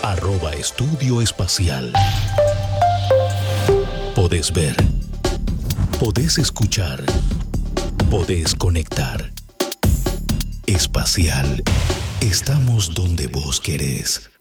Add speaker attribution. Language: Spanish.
Speaker 1: Estudio Espacial. Podés ver, podés escuchar, podés conectar. Espacial. Estamos donde vos querés.